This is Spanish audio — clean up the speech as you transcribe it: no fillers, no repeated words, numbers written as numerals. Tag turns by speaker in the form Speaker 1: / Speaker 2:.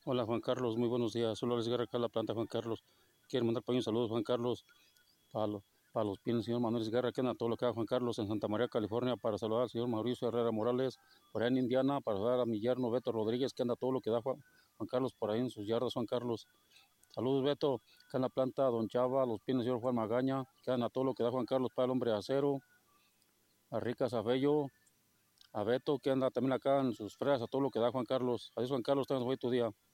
Speaker 1: Hola Juan Carlos, muy buenos días. Solo les agarra acá la planta Juan Carlos. Quiero mandar pequeños saludos Juan Carlos para, para los pies del señor Manuel Guerra, que anda todo lo que haga Juan Carlos en Santa María, California, para saludar al señor Mauricio Herrera Morales, por allá en Indiana, para saludar a mi yerno Beto Rodríguez, que anda todo lo que da Juan Carlos por ahí en sus yardas Juan Carlos. Saludos Beto, que en la planta Don Chava, los pies del señor Juan Magaña, que anda todo lo que da Juan Carlos para el hombre de acero, a Rica Zabello, a Beto, que anda también acá en sus fresas, a todo lo que da Juan Carlos. Adiós Juan Carlos, tengas buen tu día.